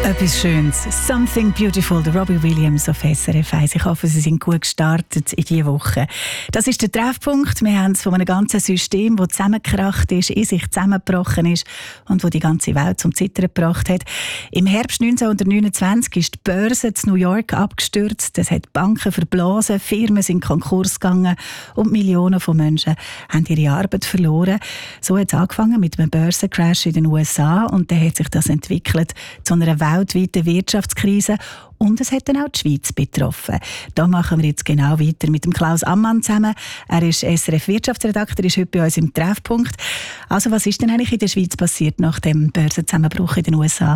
Etwas Schönes. Something Beautiful, der Robbie Williams auf SRF 1. Ich hoffe, Sie sind gut gestartet in diese Woche. Das ist der Treffpunkt. Wir haben es von einem ganzen System, das zusammengekracht ist, in sich zusammengebrochen ist und das die ganze Welt zum Zittern gebracht hat. Im Herbst 1929 ist die Börse in New York abgestürzt. Es hat Banken verblasen, Firmen sind Konkurs gegangen und Millionen von Menschen haben ihre Arbeit verloren. So hat es angefangen mit einem Börsencrash in den USA und dann hat sich das entwickelt zu einer weltweiten Wirtschaftskrise und es hat dann auch die Schweiz betroffen. Da machen wir jetzt genau weiter mit dem Klaus Ammann zusammen. Er ist SRF-Wirtschaftsredakteur, ist heute bei uns im Treffpunkt. Also was ist denn eigentlich in der Schweiz passiert nach dem Börsenzusammenbruch in den USA?